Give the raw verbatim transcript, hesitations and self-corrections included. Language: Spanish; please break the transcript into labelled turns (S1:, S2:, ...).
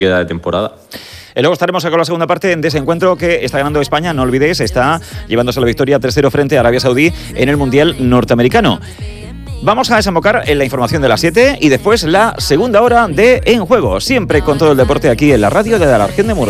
S1: queda de temporada.
S2: Y luego estaremos con la segunda parte de ese encuentro que está ganando España, no olvidéis, está llevándose la victoria tres cero frente a Arabia Saudí en el Mundial Norteamericano. Vamos a desembocar en la información de las siete y después la segunda hora de En Juego, siempre con todo el deporte aquí en la radio de la región de Murcia.